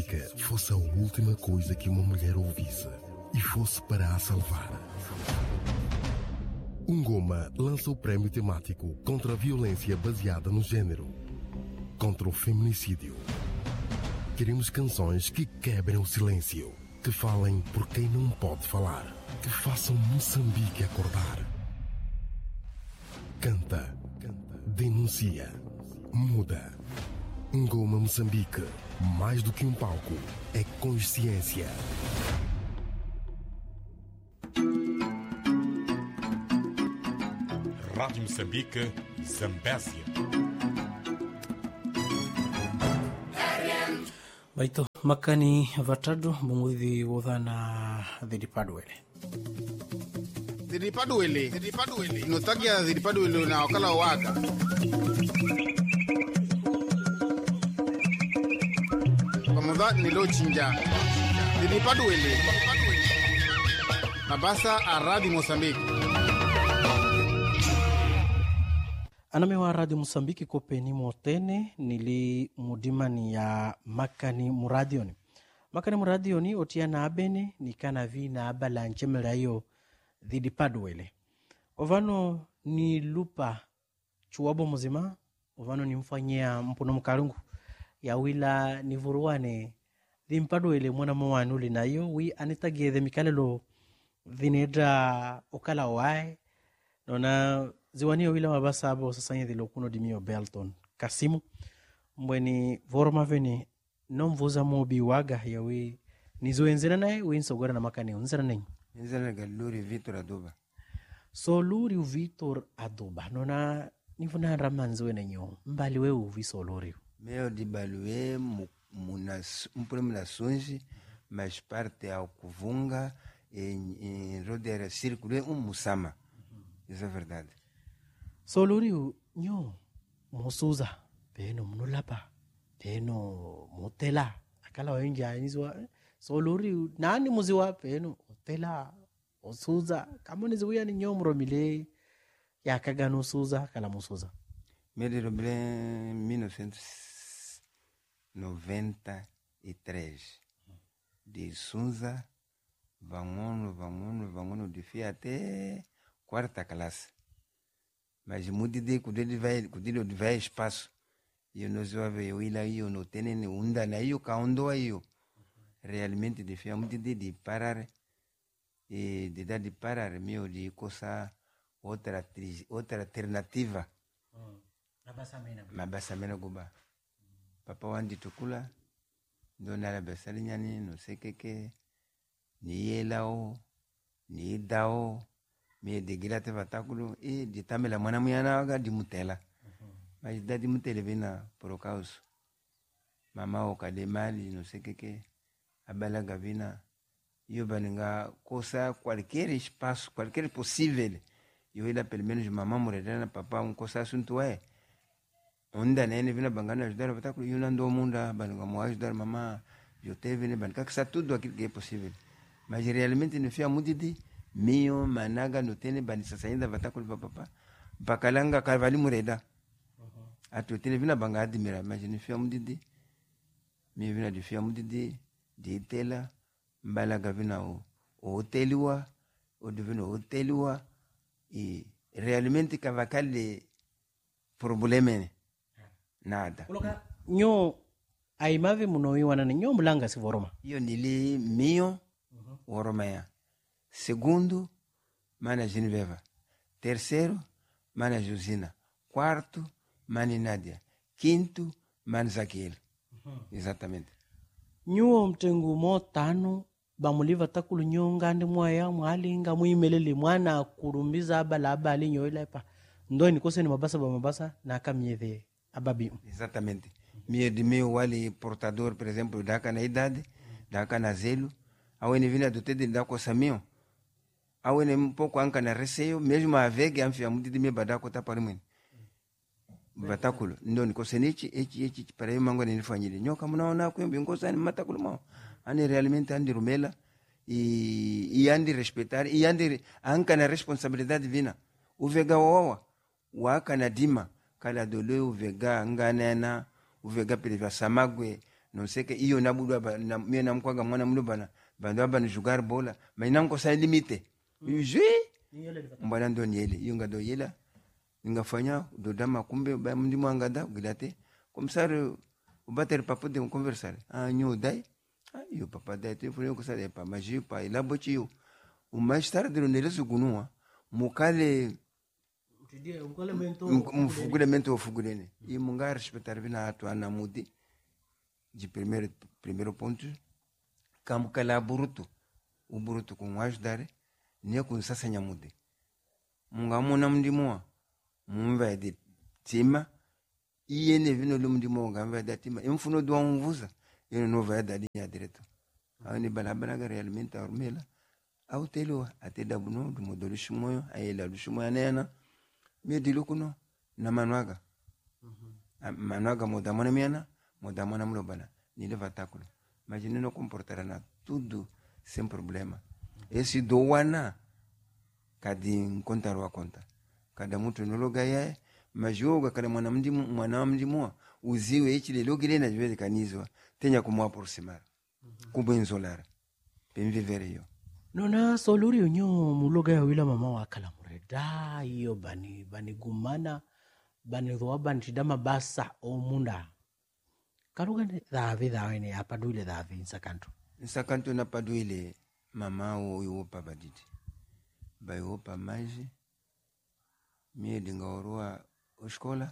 Moçambique fosse a última coisa que uma mulher ouvisse e fosse para a salvar. Ngoma lança o prémio temático contra a violência baseada no género, contra o feminicídio. Queremos canções que quebrem o silêncio, que falem por quem não pode falar, que façam Moçambique acordar. Canta, denuncia, muda. Ngoma Moçambique, mais do que um palco, é consciência. Rádio Moçambique, Zambésia. Baito makani vatadu mungudhi wodhana dhiripadwele. Dhiripadwele. Notakia dhiripadwele na wakala waka. Pamoja nilo chinja. Dhiripadwele. Mabasa a Radio Moçambique. Aname wa Radio Moçambique kopeni motene nili mudimani ya makani muradioni. Makani muradioni otia na abene nikana vi na abala nchemela yo dhidi padwele. Ovano ni lupa chuwabo muzima. Ovano ni mfanyia mpuno mkarungu. Ya wila ni vuruwane dhimpadwele mwana mwanuli na yo. Wi anitagie mikalelo dhinedra okala wae. Nona ziwania wila mabasa abo sasa nye dhilokuno dimio Belton Kasimu mbweni voroma veni nomvuza mobi waga yawe nizo enzena nae winsogora na makani unzera nengi enzena galuri Vitor Adoba so luri Vitor Adoba nona nifuna ramanzi we nenyo mbali we uviso luri meo di balue mpule mnasunji mas parte ao kuvunga em rodera círculo musama. Isso é verdade. So luriu nyo musuza peno munulapa peno motela akala wenja nizwa so luriu nani muziwa peno hotela osuza kama nizuya ni nyo mromile yakaga no suza kala musuza Mede roble 1993 de Sunza vangono de fia até quarta classe. Mas muito de cuidado vai espaço. E nós vamos eu ir lá eu não tenho nenhum dano aí o caundo aí eu realmente de fia muito de parar e de dar de parar meu de coisa outra alternativa. Mabasamena goba. Papa wandi tukula dona la besalinya ni no sei que ni yelao ni dao me de gilate vatáculo e de tamela mwana muyana waga di mutela mas da di mutela vina por causa mama o kade mali no sei que abala gavina eu baninga coisa qualquer espaço qualquer possível eu ila pelo menos mamá moredana papa coisa assunto é onda nene vina bangana ajudar vatáculo eu não dou munda baninga mo ajudar mamá eu teve ne baninga que tudo aquilo que é possível mas realmente não fia muito de mio managa no tene bani sasa ainda vatakulu papa bakalanga kavali mureda atu tene vina banga admira mas não fia muito de mi vina de fia muito de tela mbalaga vina o hoteliwa o divino hoteliwa e realmente cavacale problema nada nyo aimave munowi wana nyo mulanga si voroma iyo nili mio voroma ya segundo mana Genoveva, terceiro mana Josina, quarto mana Nádia, quinto mana Zaquil. Exatamente. Nyuo mtengu mo tano bamuliva takulu nyonga mwaya mwalinga muimelele mwana kurumbiza abali nyoilepa ndo nikose ni mabasa na kamyeve ababi. Exatamente. Meu wali portador, por exemplo, daka na idade, daka na zelo, awene vina do tede da kosamio. Awene mpoko anka na receio, mesmo a vega amfia muito de me badako taparimwen. Batakulo, ndo nikose nichi echi para eu mango ni fanyile. Nyoka mnaona kwembe ngosa ni matakulo mao. Ane realmente andi rumela e andi respeitar e andi anka na responsabilidade vina. O vega wawa waka na dima kala dole o vega nganena o vega pele samagwe não sei que iyo nabudu na mie namkwaga mwana mulu bana bando aba ni jogar bola mas não consegue limite je mbana ndo niele iyo ngado yela ngafanya do dama kumbe ba mndi mwangada gilate komsare ubater papo de conversar nyo dai iyo papa dai te fune ko sare pa maji pa ila bochiyo o mais tarde no nele sugunua mukale mfugulemento ofugulene e mungar respeitar vina atu anamudi de primeiro ponto kam kala burutu o burutu com ajudar ne com sasa nyamude mungamona mndimoa mumva de tima iye ne vino lumndimo ngamva de tima imfuno do mvuza ino no vai da linha direto ani balabana ga realmente ormela au telo ateda buno do modelo shimoyo ayela do shimoya nena me dilukuno na manwaga manwaga modamona miana modamona mlobana ni leva takulo imagine no comportará tudo sem problema esse doana kadi nkonta ro conta kada mtu nologa yae majoga kada mwana mdimu uziwe ichile logile na jwele kanizwa tenya kumwa aproximar kubenzolara pemvivere yo nona soluri unyo muloga ya wila mama wakala mureda iyo bani gumana bani roa bani chidama basa o munda karuga dhawe ne apaduile dhawe insakanto na paduile mama o yopa baditi bayopa maji mie dingaorua escola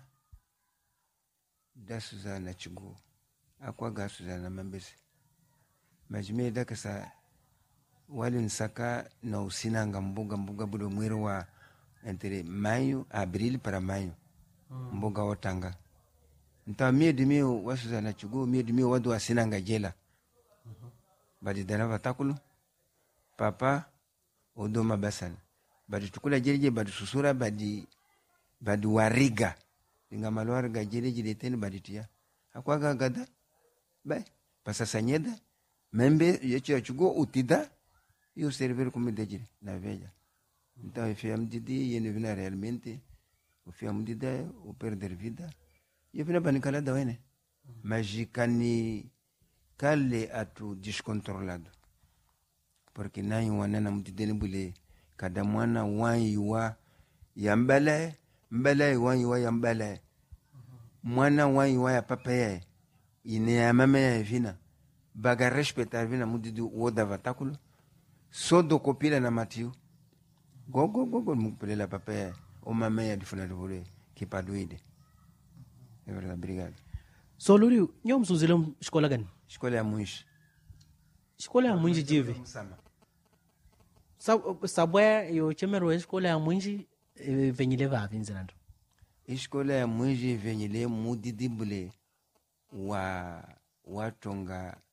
da Suzana Chigo akwaga Suzana Mambese mas mie da kasa wali nsaka na usinanga mbuga budo mwiro wa entre maio abril para maio mbuga otanga nta mie dimi wa Suzana Chigo mie dimi wadu asinanga jela badi dana vatakulu papa odo mabasana badi tukula jeje badi susura badi wariga inga malwariga jeje tena badi tia akwaga gada bai pasasa nyeda membe yecho chugo utida yo servir como dejire na veja então eu fui amdidi yene vina realmente eu fui amdida o perder vida eu vina banikala da wene magicani kale atu descontrolado porque nai wana mdideni bule kada mwana wanyiwa yambale mbele wanyiwa yambale mwana wanyiwa ya papa ye ine ya mama ya vina baga respectar vina mudidi woda vatakulu sodo kopila na matiu go mupelela papa ye o mama ya difuna dibule kipaduide é verdade obrigado soluri nyo msuzile escola gani escola ya mwishi jive sabwe yo chemero escola ya mwinji venyile vavi nzilando escola ya mwinji venyile mudidibule watonga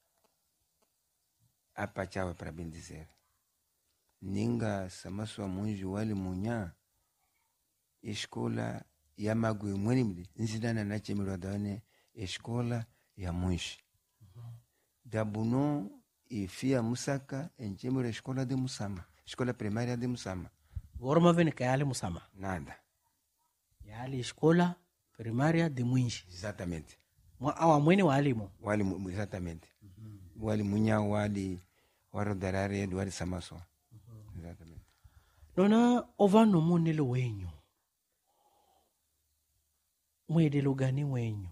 apa chawe para bem dizer ninga samaswa mwinji wali munya escola ya magwe mwenimli nzidana na chemero daone escola ya mwinji dabuno ifia musaka enchemero escola de Musama escola primária de Musama Worma vene kayale Musama nada yali escola primária de Mwinji exatamente awa mwene walimu exatamente wali munya wali warodarare wali samaso exatamente nona ovano monele wenyu mwedelo gani wenyu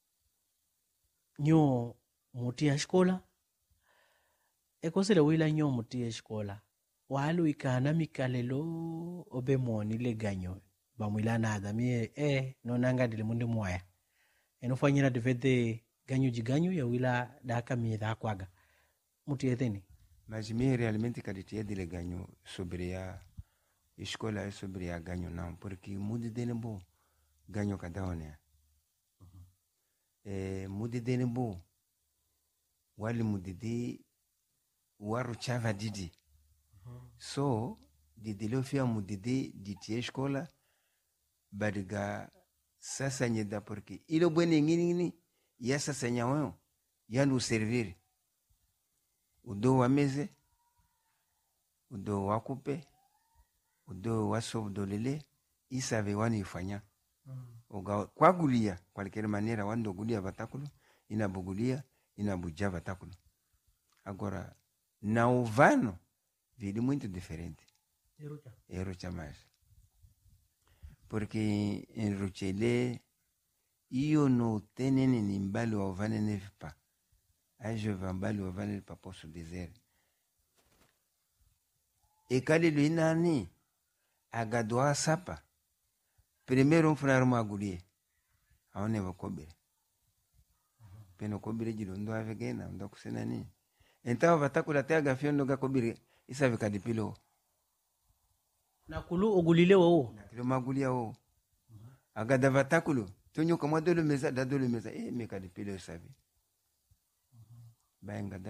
nyo muti ya escola ekosele wila nyo muti ya escola walu ikana mikalelo obe moni le ganyo bamwila nada mie nonanga dile mundi mwaya enofanyira devete ganyo ya wila daka mie da kwaga muti eteni mas mie realmente kaditia dile ganyo sobre a escola é sobre a ganho não porque mude dele bo ganyo kadaone mude dele bo wali mudidi waru chava didi so didilo fia mudidi ditie escola badiga sasa nyeda porque ilo bwene ngini ya sasa nyawo yandu servir udo wa meze udo wa kupe udo wa sobdolele isave wani ifanya oga kwagulia qualquer maneira wando gulia batakulu inabugulia inabuja vatakulo. Agora, na uvano, vide muito diferente. Erucha mais. Porque em Ruchele, io não tenho nem mbali o uvano neve pa. Aí eu vou mbali o uvano pa posso dizer. E kali luinani, agadoa sapa. Primeiro funar uma agulha. Aone va kobere. Peno kobere jirondo avegena, ndo kusena ni. Então vatakula te agafiondo ga kobere, isa vikadipilo. Na kulu ogulile wo. Na kilo magulia wo. Agada vatakulu, tonyo kama dolo meza, me kadipilo sabe. Baenga